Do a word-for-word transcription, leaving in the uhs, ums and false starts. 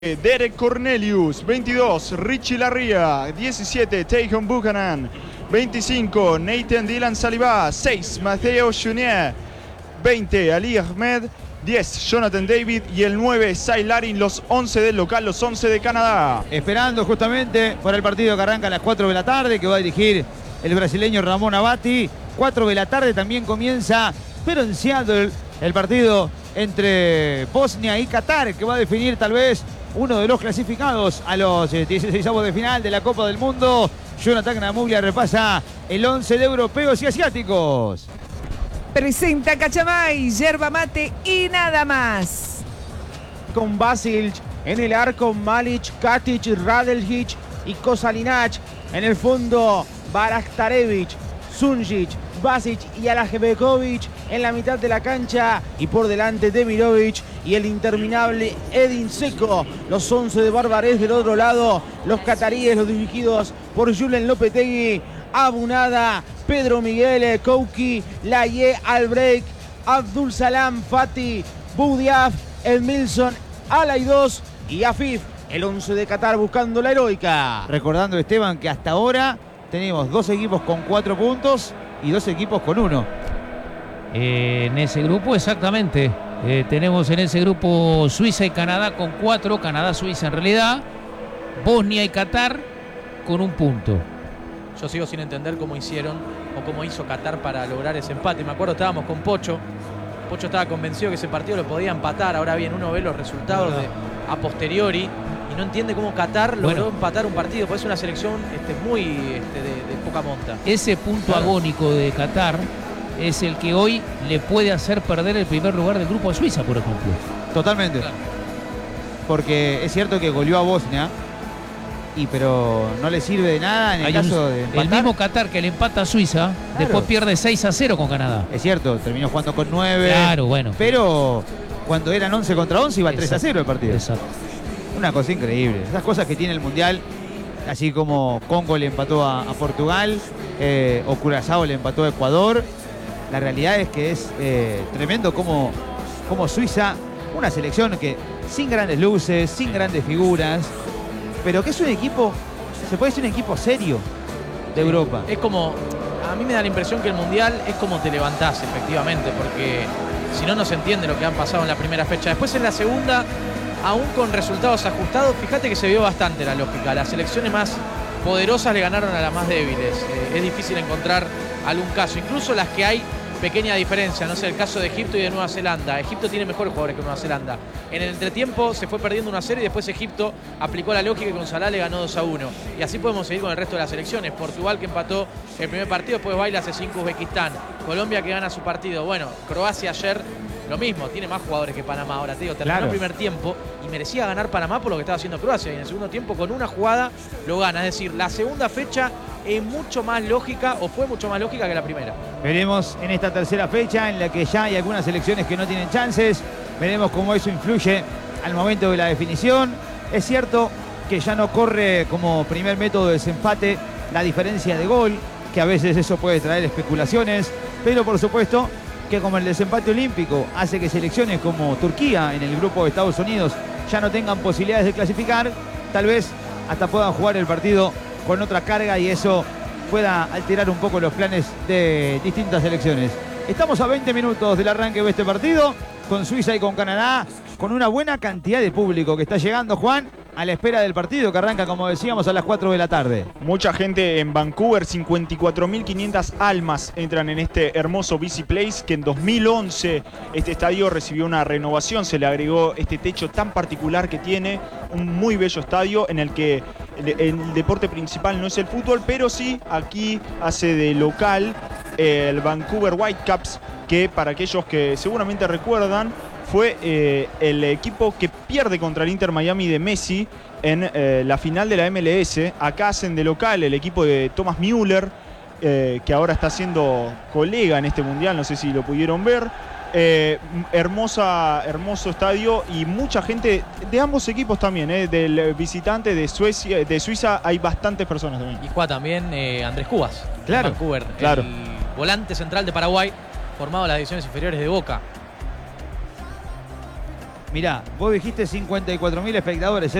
Derek Cornelius, veintidós, Richie Larría, diecisiete, Tejon Buchanan, veinticinco, Nathan Dylan Saliba, seis, Matteo Junier, veinte, Ali Ahmed, diez, Jonathan David y el nueve, Sai Larin, los once del local, los once de Canadá. Esperando justamente por el partido que arranca a las cuatro de la tarde, que va a dirigir el brasileño Ramón Abati. cuatro de la tarde también comienza, pero en Seattle, el partido entre Bosnia y Qatar, que va a definir tal vez uno de los clasificados a los dieciseisavos de final de la Copa del Mundo. Jonathan Namuglia repasa el once de europeos y asiáticos. Presenta Cachamay, yerba mate y nada más. Con Basilj en el arco, Malic, Katic, Radeljic y Kosalinac. En el fondo, Baraktarevic, Sunjic, Basic y Alajebekovic en la mitad de la cancha. Y por delante Demirovic y el interminable Edin Dzeko. Los once de Barbarés del otro lado. Los cataríes, los dirigidos por Julen Lopetegui. Abunada, Pedro Miguel, Kouki, Laye, Albrecht, Abdul Salam, Fati, Boudiaf, Edmilson, Alaidos y Afif. El once de Qatar buscando la heroica. Recordando, Esteban, que hasta ahora tenemos dos equipos con cuatro puntos y dos equipos con uno. Eh, en ese grupo, exactamente. Eh, tenemos en ese grupo Suiza y Canadá con cuatro. Canadá-Suiza en realidad. Bosnia y Qatar con un punto. Yo sigo sin entender cómo hicieron o cómo hizo Qatar para lograr ese empate. Me acuerdo, estábamos con Pocho. Pocho estaba convencido que ese partido lo podía empatar. Ahora bien, uno ve los resultados de, a posteriori y no entiende cómo Qatar logró Bueno. empatar un partido. Porque es una selección este, muy este, de, de poca monta. Ese punto Claro. agónico de Qatar es el que hoy le puede hacer perder el primer lugar del grupo a Suiza, por ejemplo. Totalmente. Claro. Porque es cierto que goleó a Bosnia, y pero no le sirve de nada en el Hay caso un- de el empatar. mismo Qatar que le empata a Suiza, después pierde seis a cero con Canadá. Es cierto, terminó jugando con nueve. Claro, bueno. Pero cuando eran once contra once iba tres a Exacto, cero el partido. Exacto. Una cosa increíble. Esas cosas que tiene el Mundial, así como Congo le empató a, a Portugal, eh, o Curazao le empató a Ecuador. La realidad es que es eh, tremendo como, como Suiza, una selección que sin grandes luces, sin grandes figuras, pero que es un equipo, se puede decir un equipo serio de Europa. Es como, a mí me da la impresión que el Mundial es como te levantás, efectivamente, porque si no, no se entiende lo que han pasado en la primera fecha. Después en la segunda, aún con resultados ajustados, fíjate que se vio bastante la lógica. Las selecciones más poderosas le ganaron a las más débiles. Eh, es difícil encontrar algún caso, incluso las que hay pequeña diferencia, no sé, el caso de Egipto y de Nueva Zelanda. Egipto tiene mejores jugadores que Nueva Zelanda. En el entretiempo se fue perdiendo uno a cero y después Egipto aplicó la lógica y con Salah le ganó dos a uno. Y así podemos seguir con el resto de las selecciones. Portugal, que empató el primer partido, después baila hace cinco Uzbekistán. Colombia, que gana su partido. Bueno, Croacia ayer lo mismo, tiene más jugadores que Panamá. Ahora te digo, terminó Claro. el primer tiempo y merecía ganar Panamá por lo que estaba haciendo Croacia. Y en el segundo tiempo, con una jugada, lo gana. Es decir, la segunda fecha es mucho más lógica, o fue mucho más lógica que la primera. Veremos en esta tercera fecha en la que ya hay algunas selecciones que no tienen chances. Veremos cómo eso influye al momento de la definición. Es cierto que ya no corre como primer método de desempate la diferencia de gol, que a veces eso puede traer especulaciones, pero por supuesto que como el desempate olímpico hace que selecciones como Turquía en el grupo de Estados Unidos ya no tengan posibilidades de clasificar, tal vez hasta puedan jugar el partido con otra carga y eso pueda alterar un poco los planes de distintas selecciones. Estamos a veinte minutos del arranque de este partido, con Suiza y con Canadá, con una buena cantidad de público que está llegando, Juan, a la espera del partido que arranca, como decíamos, a las cuatro de la tarde. Mucha gente en Vancouver, cincuenta y cuatro mil quinientas almas entran en este hermoso BC Place, que en dos mil once este estadio recibió una renovación, se le agregó este techo tan particular que tiene, un muy bello estadio en el que el, el deporte principal no es el fútbol, pero sí aquí hace de local eh, el Vancouver Whitecaps, que para aquellos que seguramente recuerdan, fue eh, el equipo que pierde contra el Inter Miami de Messi en eh, la final de la M L S. Acá hacen de local el equipo de Thomas Müller, eh, que ahora está siendo colega en este mundial, no sé si lo pudieron ver. Eh, hermosa, hermoso estadio y mucha gente de ambos equipos también, eh, del visitante de Suecia, de Suiza hay bastantes personas también. Y juega también eh, Andrés Cubas, Claro, en Vancouver, claro. el volante central de Paraguay, formado en las divisiones inferiores de Boca. Mirá, vos dijiste cincuenta y cuatro mil espectadores.